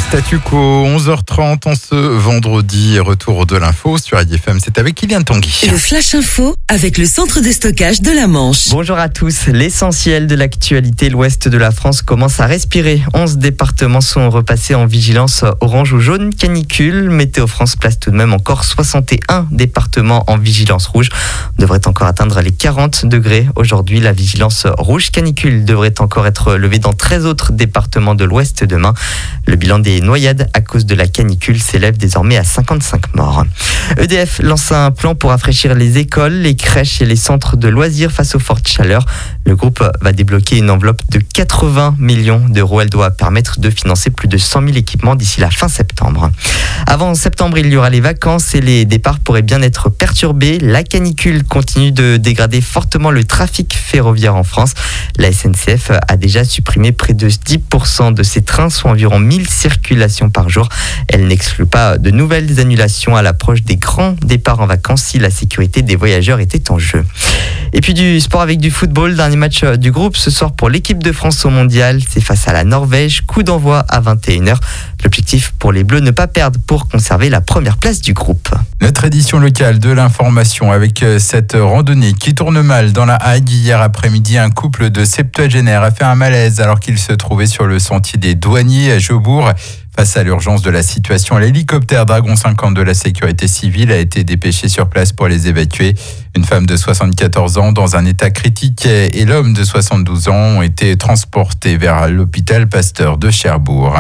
Statu quo, 11h30 en ce vendredi, retour de l'info sur IDFM, c'est avec Kylian Tanguy. Le Flash Info avec le centre de stockage de la Manche. Bonjour à tous, l'essentiel de l'actualité, l'ouest de la France commence à respirer. 11 départements sont repassés en vigilance orange ou jaune canicule. Météo France place tout de même encore 61 départements en vigilance rouge. On devrait encore atteindre les 40 degrés. Aujourd'hui, la vigilance rouge canicule devrait encore être levée dans 13 autres départements de l'ouest demain. Le bilan des noyades à cause de la canicule s'élève désormais à 55 morts. EDF lance un plan pour rafraîchir les écoles, les crèches et les centres de loisirs face aux fortes chaleurs. Le groupe va débloquer une enveloppe de 80 millions d'euros. Elle doit permettre de financer plus de 100 000 équipements d'ici la fin septembre. Avant septembre, il y aura les vacances et les départs pourraient bien être perturbés. La canicule continue de dégrader fortement le trafic ferroviaire en France. La SNCF a déjà supprimé près de 10% de ses trains, soit environ 1000 circulations par jour. Elle n'exclut pas de nouvelles annulations à l'approche des grands départs en vacances si la sécurité des voyageurs était en jeu. Et puis du sport avec du football, dernier match du groupe ce soir pour l'équipe de France au mondial. C'est face à la Norvège, coup d'envoi à 21h. L'objectif pour les Bleus, ne pas perdre pour conserver la première place du groupe. Notre édition locale de l'information avec cette randonnée qui tourne mal dans la Hague. Hier après-midi, un couple de septuagénaires a fait un malaise alors qu'ils se trouvaient sur le sentier des douaniers à Jaubourg. Face à l'urgence de la situation, l'hélicoptère Dragon 50 de la sécurité civile a été dépêché sur place pour les évacuer. Une femme de 74 ans dans un état critique et l'homme de 72 ans ont été transportés vers l'hôpital Pasteur de Cherbourg.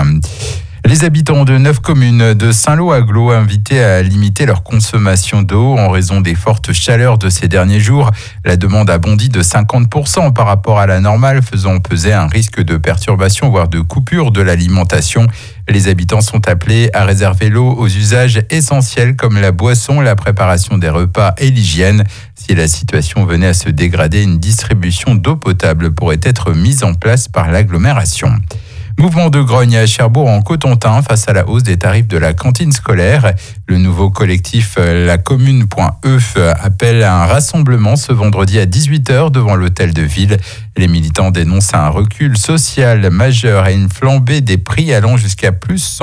Les habitants de 9 communes de Saint-Lô-Aglo invités à limiter leur consommation d'eau en raison des fortes chaleurs de ces derniers jours. La demande a bondi de 50% par rapport à la normale, faisant peser un risque de perturbation, voire de coupure de l'alimentation. Les habitants sont appelés à réserver l'eau aux usages essentiels comme la boisson, la préparation des repas et l'hygiène. Si la situation venait à se dégrader, une distribution d'eau potable pourrait être mise en place par l'agglomération. Mouvement de grogne à Cherbourg en Cotentin face à la hausse des tarifs de la cantine scolaire. Le nouveau collectif lacommune.e appelle à un rassemblement ce vendredi à 18h devant l'hôtel de ville. Les militants dénoncent un recul social majeur et une flambée des prix allant jusqu'à plus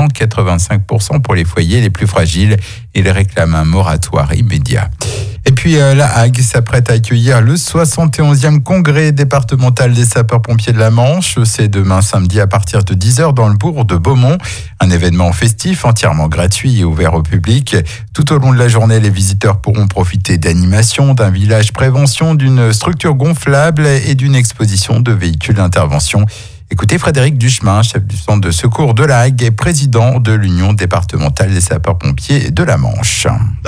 185% pour les foyers les plus fragiles. Ils réclament un moratoire immédiat. Et puis la Hague s'apprête à accueillir le 71e congrès départemental des sapeurs-pompiers de la Manche. C'est demain samedi à partir de 10h dans le bourg de Beaumont. Un événement festif entièrement gratuit et ouvert au public. Tout au long de la journée, les visiteurs pourront profiter d'animations, d'un village prévention, d'une structure gonflable et d'une exposition de véhicules d'intervention. Écoutez Frédéric Duchemin, chef du centre de secours de la Hague et président de l'Union départementale des sapeurs-pompiers de la Manche.